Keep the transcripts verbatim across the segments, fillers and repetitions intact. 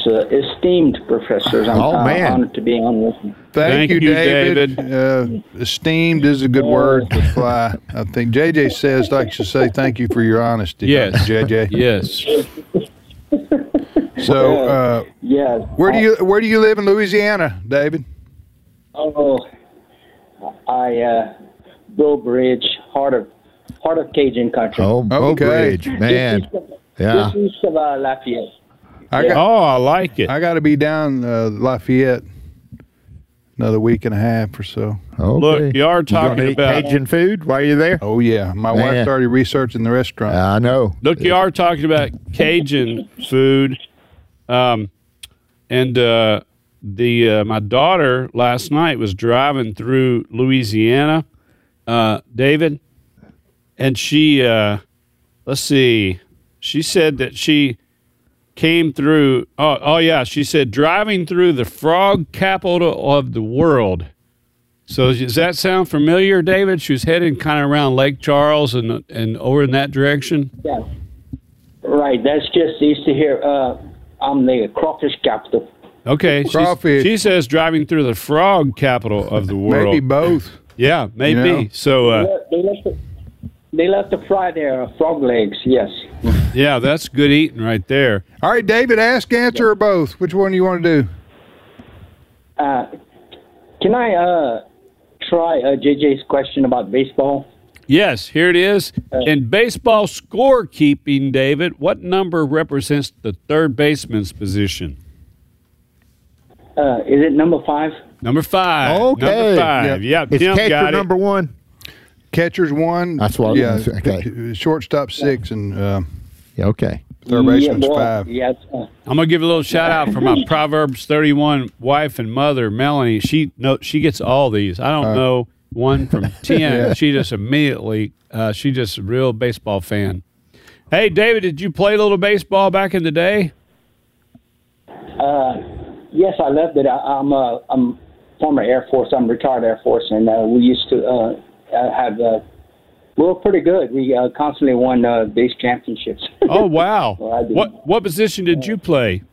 uh, esteemed professors. I'm Oh, uh, man. honored to be on with you. Thank, Thank you, you, David. David. Uh, esteemed is a good word to fly. I think J J says, likes to say thank you for your honesty. Yes. J J. Yes. So, uh, Yeah. where do you where do you live in Louisiana, David? Oh, I uh, Bull Bridge, heart of heart of Cajun country. Oh, Bow Okay. Bridge, man. Just east of, Yeah. just east of uh, Lafayette. I got Oh, I like it. I got to be down uh, Lafayette another week and a half or so. Okay. Look, you are You gonna talking eat about Cajun food while you're there? Oh yeah, my wife Man. started researching the restaurant. I know. Look, you are talking about Cajun food, um, and uh, the uh, my daughter last night was driving through Louisiana, uh, David, and she uh, let's see, she said that she came through. Oh, oh yeah, she said driving through the frog capital of the world. So does that sound familiar, David? She was heading kind of around Lake Charles and and over in that direction. Yeah. Right. That's just east of here. Uh, I'm the crawfish capital. Okay, she's- Crawfish. she says driving through the frog capital of the world. Maybe both. Yeah, maybe. You know? So, uh, They love to, they love to fry their uh, frog legs. Yes. yeah, that's good eating right there. All right, David, ask, answer, or both. Which one do you want to do? Uh, can I uh, try uh, J J's question about baseball? Yes, here it is. In baseball scorekeeping, David, what number represents the third baseman's position? Uh, is it number five? Number five. Okay. Number five. Yep. Yeah, Is Tim catcher got it. number one? Catcher's one. That's what I was yeah, gonna say. Okay. Shortstop six and uh, Yeah, okay. third baseman's yeah, boy, five. Yes. Uh, I'm gonna give a little shout out for my Proverbs thirty-one wife and mother, Melanie. She no, she gets all these. I don't know one from ten. Yeah. She just immediately, uh, she just a real baseball fan. Hey, David, did you play a little baseball back in the day? uh, yes, I loved it. I, I'm a I'm former Air Force. I'm retired Air Force, and uh, we used to uh, uh, have. Uh, we were pretty good. We uh, constantly won uh, base championships. Oh wow! Well, I did. What what position did you play?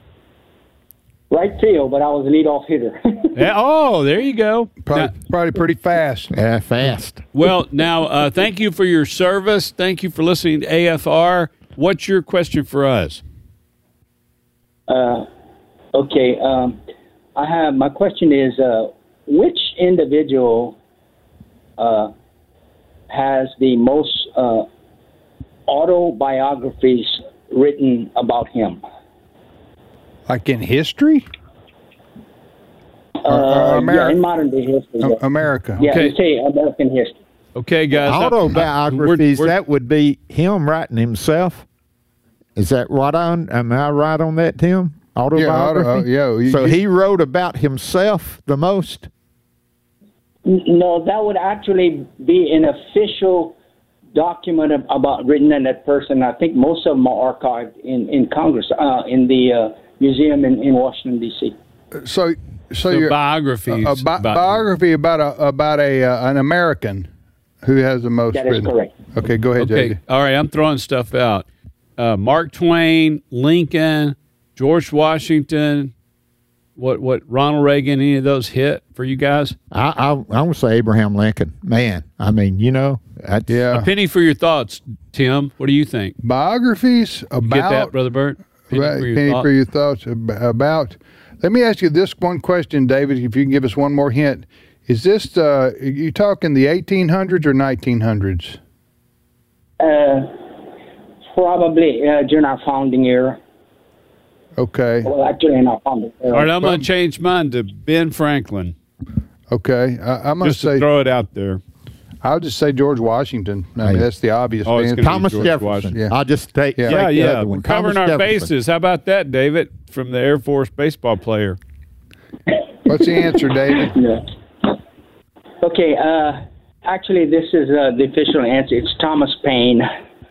Right field, but I was a leadoff hitter. Yeah, oh, there you go. Probably, Now- probably pretty fast. Yeah, fast. well, now uh, thank you for your service. Thank you for listening to A F R. What's your question for us? Uh, okay. Um, I have my question is uh, which individual uh, has the most uh, autobiographies written about him? Like in history? Uh, uh, Ameri- yeah, in modern day history. A- yeah. America. Yeah, Okay. you say American history. Okay, guys. I- Autobiographies, we're- we're- that would be him writing himself. Is that right on? Am I right on that, Tim? Autobiography? auto- uh, yeah, you- so you- he wrote about himself the most? N- No, that would actually be an official document ab- about written in that person. I think most of them are archived in, in Congress, uh, in the uh, museum in, in Washington, D C So, so, So you're biographies a, bi- about- biography about a about a uh, an American who has the most That is written. correct. Okay, go ahead, Okay, J J. all right. I'm throwing stuff out. Uh, Mark Twain, Lincoln, George Washington. What what Ronald Reagan? Any of those hit for you guys? I I, I want to say Abraham Lincoln. Man, I mean, you know, that's, Yeah, A penny for your thoughts, Tim. What do you think? biographies about Get that, Brother Bert? Penny Right, for your penny thoughts. for your thoughts ab- about. Let me ask you this one question, David. If you can give us one more hint, is this uh, you talking the eighteen hundreds or nineteen hundreds? Uh, probably uh, during our founding era. Okay, Well, actually, in our founding era. All right, I'm going to change mine to Ben Franklin. okay. I, I'm going to Just to say throw it out there. I'll just say George Washington. I mean, Hey. that's the obvious Oh, it's answer. gonna be Thomas George Jefferson. Washington. Yeah. I'll just take, Yeah. take Yeah, the yeah. other We're one. covering Thomas our Jefferson. bases. How about that, David, from the Air Force baseball player? What's the answer, David? Yeah. Okay. Uh, actually, this is uh, the official answer. It's Thomas Paine.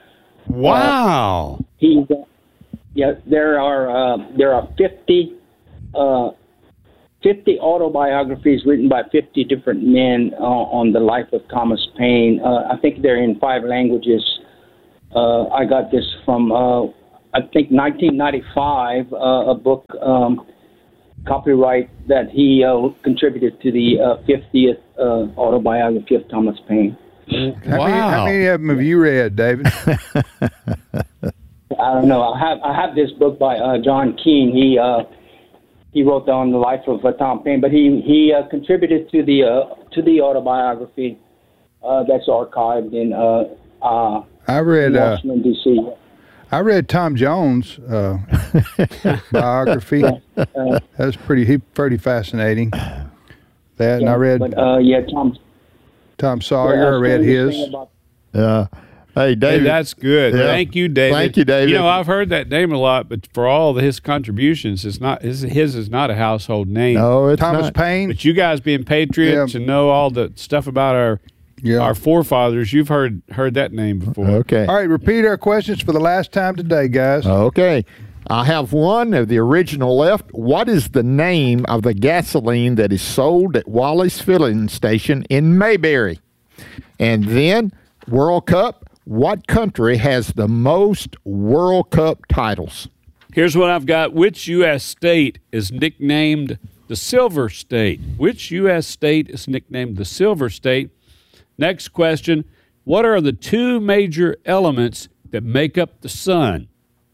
Wow. He, yeah, there are uh, there are fifty, uh, fifty autobiographies written by fifty different men uh, on the life of Thomas Paine. Uh, I think they're in five languages. Uh, I got this from uh, I think nineteen ninety-five, uh, a book um, copyright that he uh, contributed to the uh, fiftieth uh, autobiography of Thomas Paine. How, Wow. many, how many of them have you read, David? I don't know. I have I have this book by uh, John Keene. He uh, he wrote down the life of uh, Tom Paine, but he he uh, contributed to the uh, to the autobiography uh, that's archived in uh, uh, I read. Uh, Washington D C I read Tom Jones' uh, biography. That was pretty he, pretty fascinating. That and I read But uh, yeah, Tom. Tom Sawyer. I read his. Uh, hey, Hey, David. that's good. Yeah. Thank you, David. Thank you, David. You know, I've heard that name a lot, but for all of his contributions, it's not his, his is not a household name. no, it's Thomas not. Paine. But you guys being patriots Yeah. and know all the stuff about our Yeah. our forefathers, you've heard heard that name before. Okay. All right, repeat our questions for the last time today, guys. Okay. I have one of the original left. What is the name of the gasoline that is sold at Wally's Filling Station in Mayberry? And then, World Cup. What country has the most World Cup titles? Here's what I've got. Which U S state is nicknamed the Silver State? Which U S state is nicknamed the Silver State? Next question. What are the two major elements that make up the sun?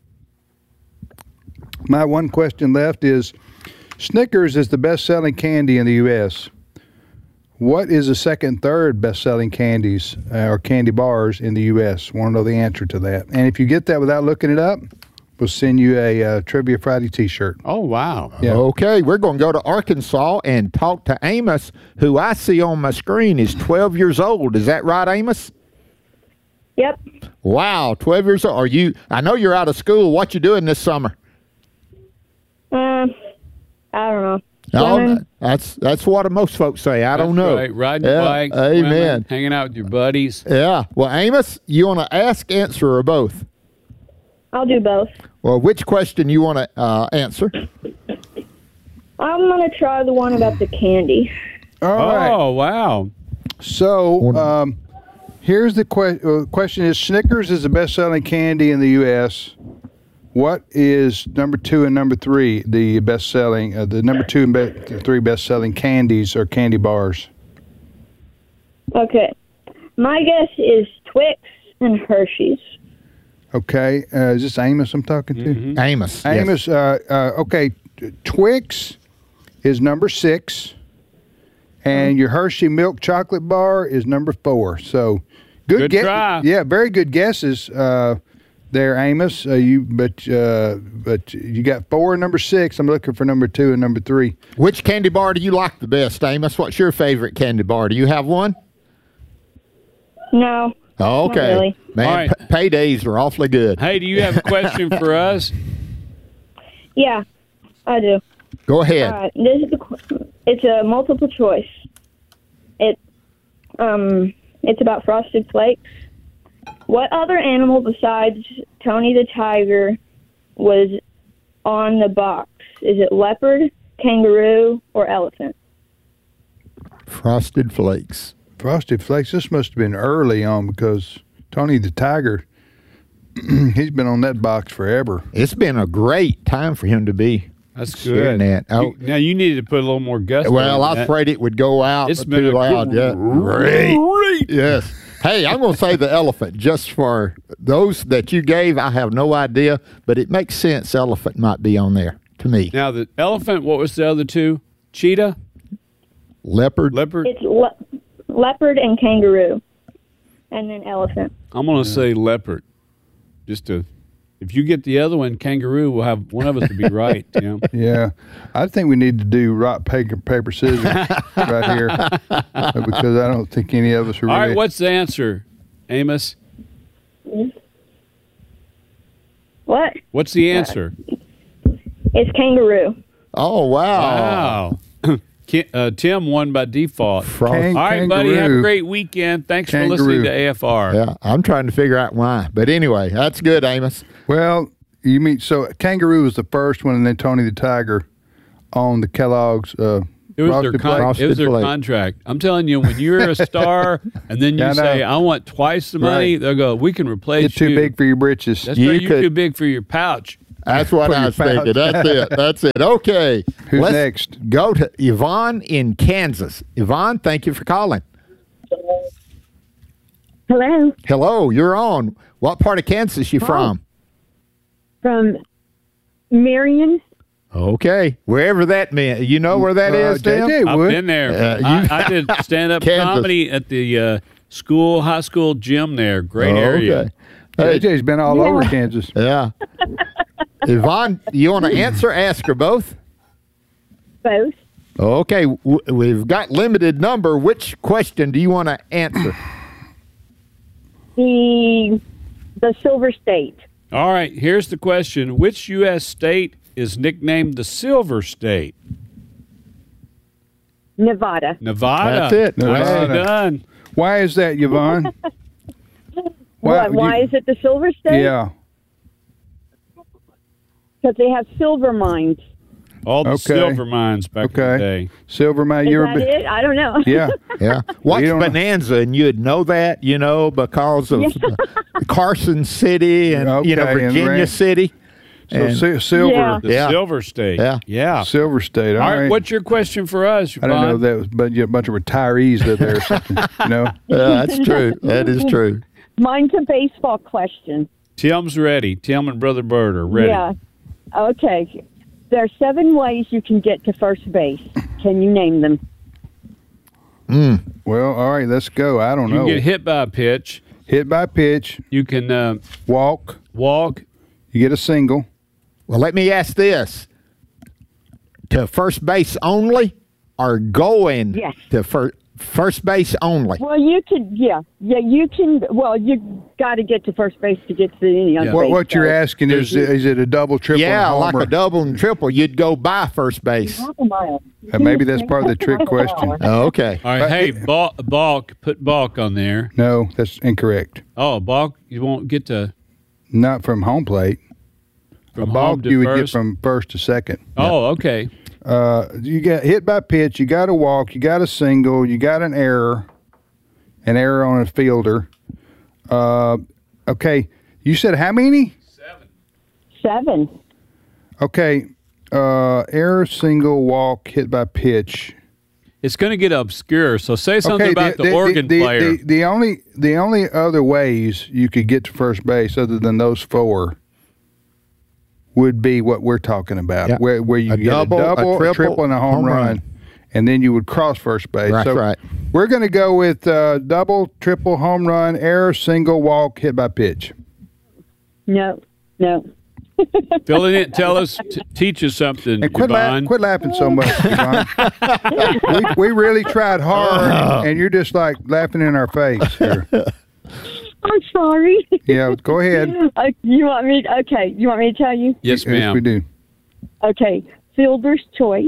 My one question left is Snickers is the best selling candy in the U S. What is the second and third best selling candies uh, or candy bars in the U S? Want to know the answer to that. And if you get that without looking it up, we'll send you a uh, Trivia Friday t shirt. Oh, wow. Yeah. Okay, we're going to go to Arkansas and talk to Amos, who I see on my screen is twelve years old. Is that right, Amos? Yep. Wow, twelve years old. Are you? I know you're out of school. What you doing this summer? Um, I don't know. Oh, Swimming. that's that's what most folks say. I don't That's know. Right. Riding your Yeah, bike, amen. swimming, hanging out with your buddies. Yeah. Well, Amos, you want to ask, answer, or both? I'll do both. Well, which question you want to uh, answer? I'm gonna try the one about the candy. All right. Oh, wow. So um, here's the que- uh, question: Is Snickers is the best selling candy in the U S? What is number two and number three the best selling? Uh, the number two and be- three best selling candies or candy bars? Okay. My guess is Twix and Hershey's. Okay, uh, is this Amos I'm talking to? Mm-hmm. Amos. yes. Amos, uh, uh, okay, Twix is number six, and your Hershey milk chocolate bar is number four. So, good, Good gue- try. Yeah, very good guesses uh, there, Amos. Uh, you, but uh, but you got four and number six. I'm looking for number two and number three. Which candy bar do you like the best, Amos? What's your favorite candy bar? Do you have one? No. Oh, okay. Not really. Man, All right. p- paydays are awfully good. Hey, do you have a question for us? Yeah, I do. Go ahead. All right. This is the. qu- It's a multiple choice. It um. It's about Frosted Flakes. What other animal besides Tony the Tiger was on the box? Is it leopard, kangaroo, or elephant? Frosted Flakes. Frosted Flakes. This must have been early on because Tony the Tiger, he's been on that box forever. It's been a great time for him to be That's sharing good. that. Oh, You- now, you needed to put a little more gusto well, in I was that. afraid it would go out It's too been a loud. Yeah. great. Great. Yes. Hey, I'm going to say the elephant just for those that you gave. I have no idea, but it makes sense. Elephant might be on there to me. Now, the elephant, what was the other two? Cheetah? Leopard. Leopard? It's le- leopard and kangaroo, and then elephant. I'm going to say leopard. Just to, if you get the other one, kangaroo, we'll have one of us to be right, Tim. Yeah, I think we need to do rock, paper, paper, scissors right here uh, because I don't think any of us are All really. right, what's the answer, Amos? What? What's the answer? It's kangaroo. Oh, wow. Wow. Ki- uh, Tim won by default. Frost- Kang- All right, buddy. Have a kangaroo. great weekend. Thanks for Kangaroo. listening to A F R. Yeah, I'm trying to figure out why. But anyway, that's good, Amos. Well, you mean so kangaroo was the first one, and then Tony the Tiger on the Kellogg's uh, It was Frosted their con- Flakes. it was their Frosted Flakes. contract. I'm telling you, when you're a star and then you Yeah, I know. say, "I want twice the money," Right. they'll go, "We can replace It's too you." big for your britches. That's You right. You're could- too big for your pouch. That's what Put I your was thinking. pouch. That's it. That's it. Okay. Who's Let's next? Go to Yvonne in Kansas. Yvonne, thank you for calling. Hello, Hello, you're on. What part of Kansas you from? from Marion. Okay, wherever that meant. You know where that Uh, is, Tim? J J I've would. been there. Uh, you- I, I did stand-up Kansas. comedy at the uh, school, high school gym there. Great Oh, area. okay. Hey, J J's been all Yeah. over Kansas. yeah. Yvonne, you want to answer? Ask her both. Both. Okay, w- we've got limited number. Which question do you want to answer? The the Silver State. All right, here's the question. Which U S state is nicknamed the Silver State? Nevada. Nevada. That's it. Nicely Nevada. done. Why is that, Yvonne? Why, why you- is it the Silver State? Yeah. Because they have silver mines. All the Okay. silver mines back in the Okay. day. Silver mine. Is You ever that been? it? I don't know. Yeah. Yeah. Watch don't know. Bonanza, and you'd know that, you know, because of uh, Carson City and, you know, Okay, and Virginia Ran- City. So And- si- silver. Yeah. The Yeah. Silver State. Yeah. Yeah. Silver State. All All right, right. what's your question for us, I don't know Yvonne? if that was, but yeah, a bunch of retirees live there or something. You know. Yeah, that's true. That is true. Mine's a baseball question. Tim's ready. Tim and Brother Bird are ready. Yeah. Okay. There are seven ways you can get to first base. Can you name them? Well, all right. Let's go. I don't You know. can get hit by a pitch. Hit by pitch. You can uh, Walk. walk. You get a single. Well, let me ask this. To first base only or going Yes. to fir- first base only? Well, you could, yeah, yeah, you can. Well, you got to get to first base to get to any other Yeah. What, base. what you're so- asking is, is it a double, triple, Yeah, and like homer? a double and triple. You'd go by first base. Uh, maybe that's part of the trick question. Oh, okay. All right. Hey, balk, balk. Put balk on there. No, that's incorrect. Oh, balk. You won't get to Not from home plate. from a home balk to you would get first. from first to second. Oh, okay. Uh, you get hit by pitch. You got to walk. You got a single. You got an error. An error on a fielder. Uh, okay. You said how many? Seven. Okay. Uh, error, single, walk, hit by pitch. It's going to get obscure. So say something Okay, about the, organ the, player. The, the only the only other ways you could get to first base other than those four would be what we're talking about, Yeah. where where you A get double, a double, a triple, triple, and a home, home run, run. and then you would cross first base. That's so right. We're going to go with uh, double, triple, home run, error, single, walk, hit by pitch. No, no. Fill it in. Tell us. T- teach us something, And quit, la- Yvonne. quit laughing so much, Yvonne. we, we really tried hard, and you're just like laughing in our face here. I'm sorry. Yeah, go ahead. Uh, you want me? Okay. You want me to tell you? Yes, Yes, ma'am. we do. Okay. Fielder's choice.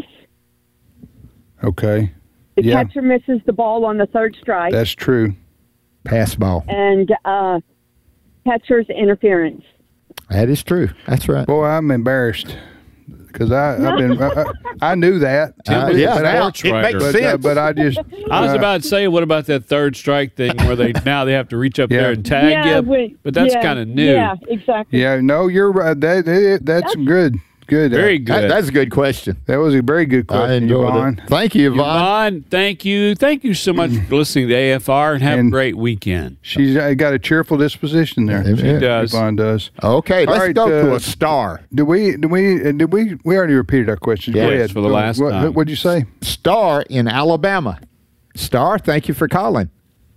Okay, The Yeah. catcher misses the ball on the third strike, that's true. Pass ball. and uh, catcher's interference. That is true. That's right. Boy, I'm embarrassed because I I've been I, I, I knew that. Uh, was a yeah, but, now I, sports it writer. makes but, sense. uh, but I just I was uh, about to say, what about that third strike thing where they now they have to reach up Yeah. there and tag yeah, you? we- But that's yeah, kind of new. Yeah, exactly. yeah. No, you're right. That, that that's good. Good. Very That- good. that's a good question. That was a very good question, I enjoyed Yvonne. it. Thank you, Yvonne. Yvonne, thank you. Thank you so much for listening to A F R and have And- a great weekend. She's uh, got a cheerful disposition there. She does. Yvonne does. Okay, All let's right, go to uh, a star. Do we? Do we? uh, Did we? We already repeated our question. Go Yes, ahead. for the last what, time. What'd you say? Star in Alabama. Star, thank you for calling.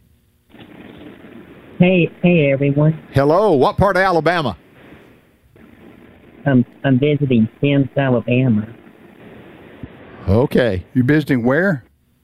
Hey, hey everyone. Hello, what part of Alabama? I'm I'm visiting Sims, Alabama. Okay. You visiting where?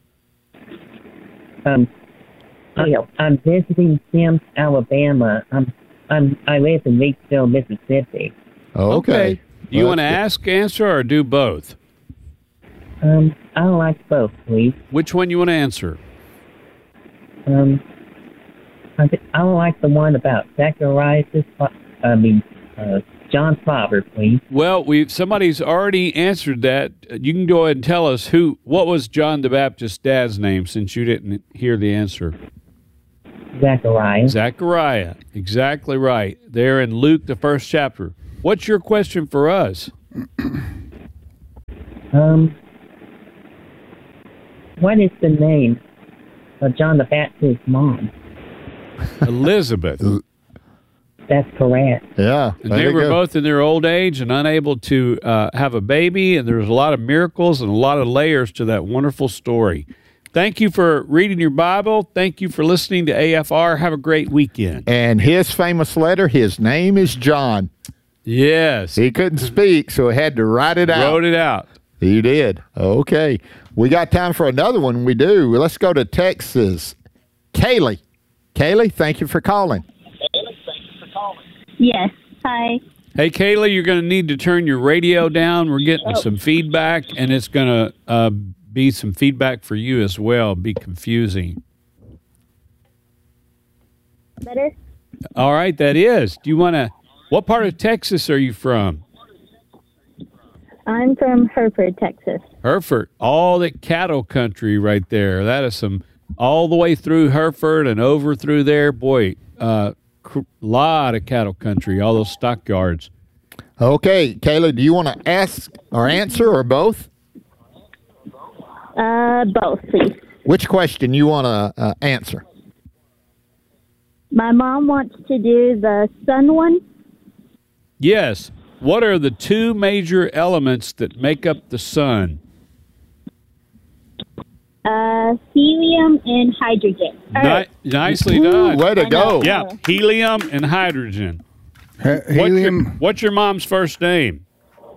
Um, I, I'm visiting Sims, Alabama. I'm I'm I live in Leakesville, Mississippi. Okay. You Well, want to that's ask, answer, or do both? Um, I like both, please. Which one you want to answer? Um, I th- I like the one about Zacharias. I mean, uh, John's father, please. Well, we somebody's already answered that. You can go ahead and tell us who. What was John the Baptist's dad's name, since you didn't hear the answer? Zachariah. Zachariah. Exactly right. There in Luke, the first chapter. What's your question for us? Um, what is the name of John the Baptist's mom? Elizabeth. That's correct. Yeah. And they were both in their old age and unable to uh, have a baby, and there was a lot of miracles and a lot of layers to that wonderful story. Thank you for reading your Bible. Thank you for listening to A F R. Have a great weekend. And his famous letter, his name is John. Yes. He couldn't speak, so he had to write it out. Wrote it out. He did. Okay. We got time for another one. We do. Let's go to Texas. Kaylee. Kaylee, thank you for calling. Yes. Hi. Hey, Kaylee, you're going to need to turn your radio down. We're getting Oh. some feedback, and it's going to uh, be some feedback for you as well. Be confusing. Better? All right, that is. Do you want to, what part of Texas are you from? I'm from Hereford, Texas. Hereford, all the cattle country right there. That is some, all the way through Hereford and over through there. Boy, uh, cr- lot of cattle country, all those stockyards. Okay, Kaylee, do you want to ask or answer or both? Uh, both, please. Which question you want to uh, answer? My mom wants to do the sun one. Yes. What are the two major elements that make up the sun? Uh, helium and hydrogen. Ni- nicely Ooh, done. way to go. Yeah, helium and hydrogen. He- What's your, helium. what's your mom's first name?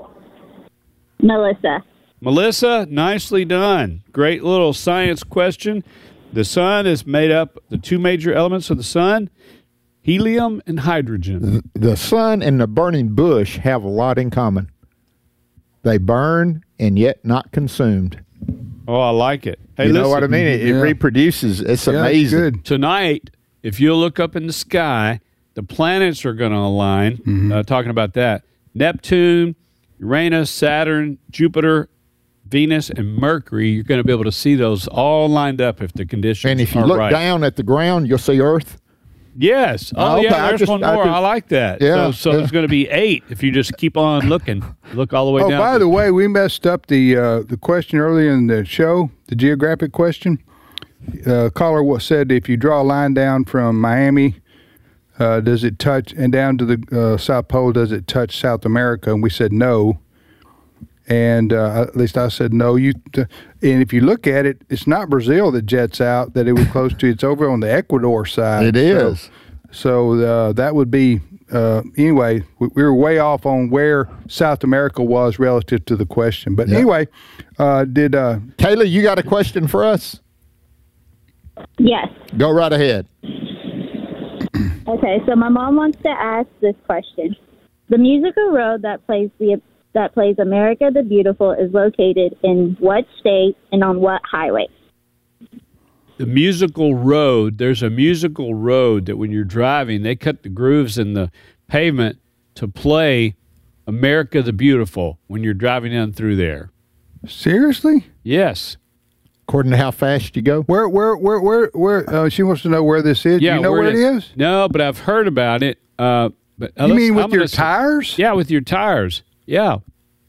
Melissa. Melissa, nicely done. Great little science question. The sun is made up, the two major elements of the sun, helium and hydrogen. The sun and the burning bush have a lot in common. They burn and yet not consumed. Oh, I like it. Hey, you know listen, what I mean? It, it Yeah. reproduces. It's Yeah, amazing. good. Tonight, if you look up in the sky, the planets are going to align. Mm-hmm. Uh, talking about that. Neptune, Uranus, Saturn, Jupiter, Venus, and Mercury, you're going to be able to see those all lined up if the conditions And if you are look right. down at the ground, you'll see Earth. Yes. Oh, Okay, yeah, I there's just- one I more. I, just- like that. Yeah, So, so yeah. there's going to be eight if you just keep on looking. Look all the way Oh, down. by to- the way, we messed up the uh, the question earlier in the show, the geographic question. Uh, caller what said if you draw a line down from Miami, uh, does it touch, and down to the uh, South Pole, does it touch South America? And we said no. And uh, at least I said no. You t- and if you look at it, it's not Brazil that jets out that it was close to. It's over on the Ecuador side. It is. So, so uh, that would be uh, anyway. We, we were way off on where South America was relative to the question. But Yeah. anyway, uh, did uh, Kaylee, you got a question for us? Yes. Go right ahead. Okay, so my mom wants to ask this question. The musical road that plays the that plays America the Beautiful is located in what state and on what highway? the musical road, there's a musical road that when you're driving, they cut the grooves in the pavement to play America the Beautiful when you're driving down through there. seriously? Yes. According to how fast you go. Where, where, where, where, where? Uh, she wants to know where this is. Yeah, Do you know where, it is? No, but I've heard about it. Uh, but uh, You let's- mean with I'm your gonna say- tires? Yeah, with your tires. Yeah.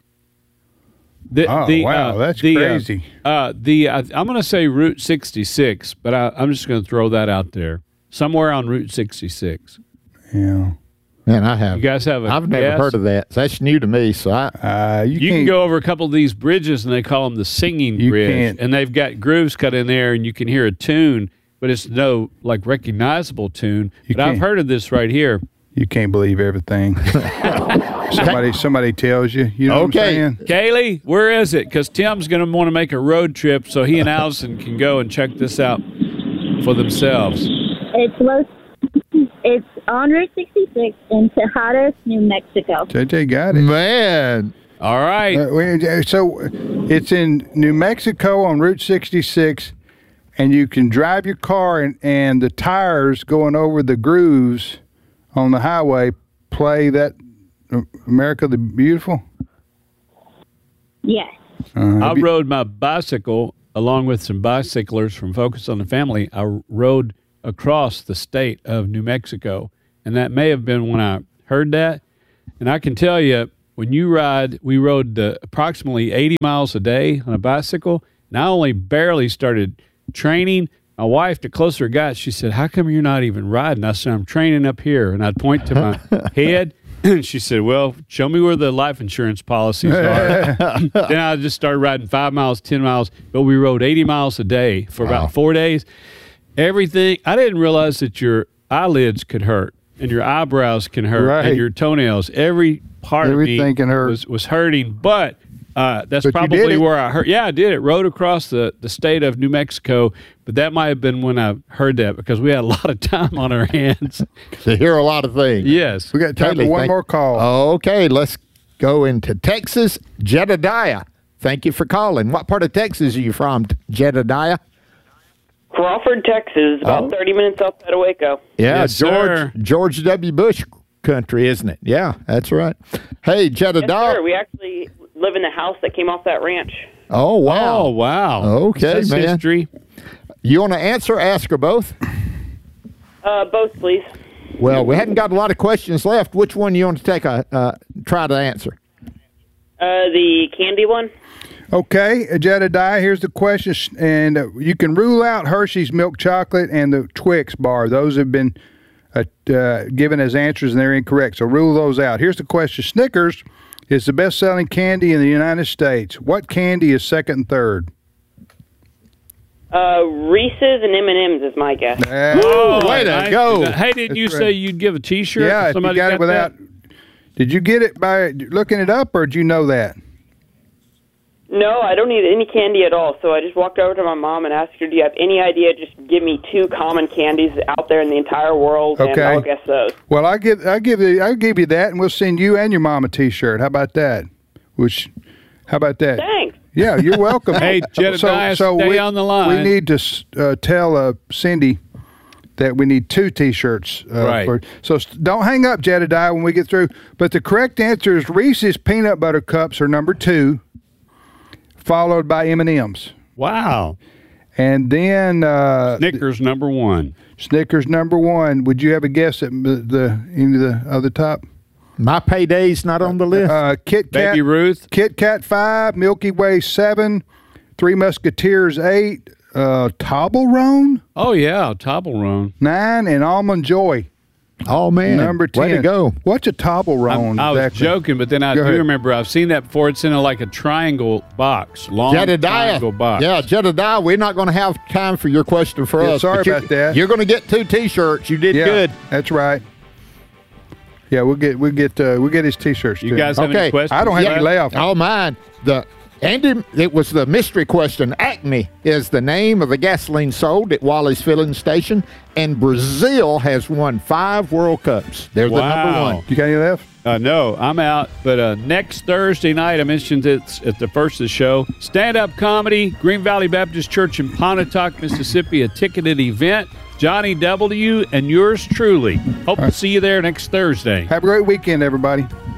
The, Oh, the, wow, uh, that's the, uh, crazy. Uh, the uh, I'm going to say Route sixty-six, but I, I'm just going to throw that out there. Somewhere on Route sixty-six. Yeah. Man, I have. You guys have a I've never guess? heard of that. So that's new to me. So I. Uh, you, You can't can go over a couple of these bridges, and they call them the singing You bridge. can't. And they've got grooves cut in there, and you can hear a tune, but it's no like recognizable tune. You but I've can't. heard of this right here. You can't believe everything. somebody, somebody tells you. You know Okay. what I'm saying? Kaylee, where is it? Because Tim's going to want to make a road trip so he and Allison can go and check this out for themselves. It's low. It's on Route sixty-six in Tejados, New Mexico. J J got it. Man. All right. Uh, we- so it's in New Mexico on Route sixty-six, and you can drive your car, and, and the tires going over the grooves on the highway play that uh, America the Beautiful? Yes. Uh, I have you- rode my bicycle along with some bicyclers from Focus on the Family. I rode across the state of New Mexico, and that may have been when I heard that. And I can tell you, when you ride, we rode uh, approximately eighty miles a day on a bicycle, and I only barely started training. My wife, the closer it got, she said, "How come you're not even riding?" I said, "I'm training up here." And I'd point to my head. And she said, "Well, show me where the life insurance policies are." Then I just started riding five miles, ten miles. But we rode eighty miles a day for Wow. about four days. Everything, I didn't realize that your eyelids could hurt and your eyebrows can hurt Right. and your toenails. Every part Everything of me can hurt. Was, was hurting. But uh, that's But you did probably it. where I hurt. Yeah, I did it. Rode across the, the state of New Mexico. But that might have been when I heard that because we had a lot of time on our hands. To hear a lot of things. Yes. we got time Kaylee, for one thank- more call. Okay, let's go into Texas. Jedediah, thank you for calling. What part of Texas are you from, Jedediah? Crawford, Texas, about Oh. thirty minutes outside of Waco. Yeah, Yes, George sir. George W. Bush country, isn't it? Yeah, that's right. Hey, Yes, Jedediah. sir. We actually live in the house that came off that ranch. Oh, wow. Oh, wow. Okay, That's man. history. You want to answer, ask, or both? Uh, both, please. Well, we hadn't got a lot of questions left. Which one you want to take a uh, try to answer? Uh, the candy one. Okay, Jedediah, here's the question, and uh, you can rule out Hershey's milk chocolate and the Twix bar. Those have been uh, uh, given as answers, and they're incorrect. So rule those out. Here's the question: Snickers is the best-selling candy in the United States. What candy is second and third? Uh, Reese's and M and M's is my guess. Uh, Oh, way to I- go. Hey, didn't you That's say right. you'd give a T-shirt? yeah, if if you somebody got it without. that? Did you get it by looking it up, or did you know that? No, I don't need any candy at all. So I just walked over to my mom and asked her, "Do you have any idea? Just give me two common candies out there in the entire world, and Okay. I'll guess those." Well, I give I give you I give you that, and we'll send you and your mom a T-shirt. How about that? Which, how about that? Thanks. Yeah, you're welcome. Hey, Jedediah, stay we, on the line. We need to uh, tell uh, Cindy that we need two T-shirts. Uh, Right. For, so s- don't hang up, Jedediah, when we get through. But the correct answer is Reese's Peanut Butter Cups are number two, followed by M and M's. Wow. And then uh, Snickers number one. Snickers number one. Would you have a guess at the, the any of the other top? My payday's not on the list. Uh, Kit Kat, Baby Ruth. Kit Kat five, Milky Way seven, Three Musketeers eight, uh, Toblerone Oh, yeah, Toblerone. nine, and Almond Joy Oh, man. number ten. Way to go. What's a Toblerone? I, I was exactly? joking, but then I Go do ahead. remember I've seen that before. It's in a, like a triangle box, long Jedediah. triangle box. Yeah, Jedediah, we're not going to have time for your question for Yeah, us. sorry but you're- about that. You're going to get two T-shirts. You did Yeah, good. that's right. Yeah, we'll get we'll get uh, we'll get his T-shirts. You too. guys have Okay. any questions? I don't have Yeah. any layoff. Oh, mine. The Andy, it was the mystery question. Acme is the name of the gasoline sold at Wally's filling station, and Brazil has won five World Cups. They're the number Wow. one. You got any left? Uh, no, I'm out. But uh, next Thursday night, I mentioned it at the first of the show, stand-up comedy, Green Valley Baptist Church in Pontotoc, Mississippi, a ticketed event. Johnny W. and yours truly. Hope to see you there next Thursday. Have a great weekend, everybody.